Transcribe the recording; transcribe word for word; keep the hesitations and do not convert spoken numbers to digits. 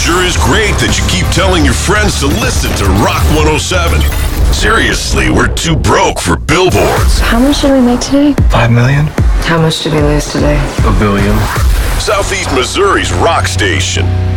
Sure is great that you keep telling your friends to listen to Rock one oh seven. Seriously, we're too broke for billboards. How much did we make today? Five million. How much did we lose today? A billion. Southeast Missouri's rock station.